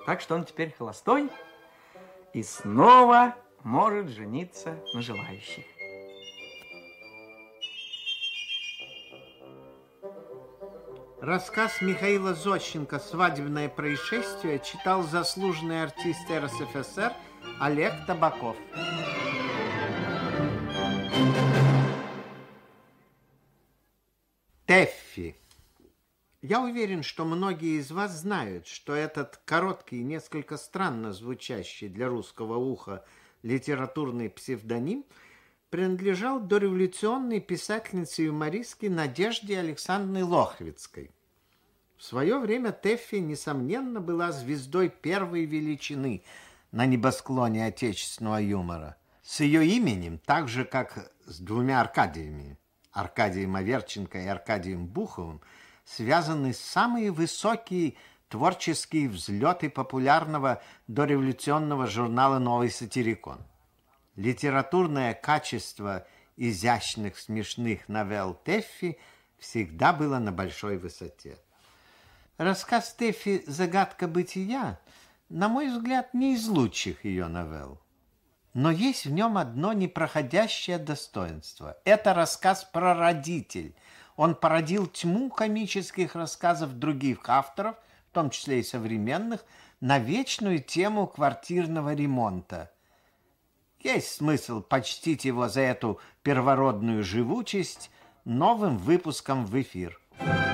Так что он теперь холостой и снова может жениться на желающих. Рассказ Михаила Зощенко «Свадебное происшествие» читал заслуженный артист РСФСР Олег Табаков. Тэффи. Я уверен, что многие из вас знают, что этот короткий и несколько странно звучащий для русского уха литературный псевдоним принадлежал дореволюционной писательнице юмористке Надежде Александровне Лохвицкой. В свое время Тэффи, несомненно, была звездой первой величины на небосклоне отечественного юмора. С ее именем, так же, как с двумя Аркадиями, Аркадием Аверченко и Аркадием Буховым, связаны самые высокие творческие взлеты популярного дореволюционного журнала «Новый сатирикон». Литературное качество изящных смешных новелл Тэффи всегда было на большой высоте. Рассказ Тэффи «Загадка бытия», на мой взгляд, не из лучших ее новелл. Но есть в нем одно непроходящее достоинство. Это рассказ прародитель. Он породил тьму комических рассказов других авторов, в том числе и современных, на вечную тему квартирного ремонта. Есть смысл почтить его за эту первородную живучесть новым выпуском в эфир.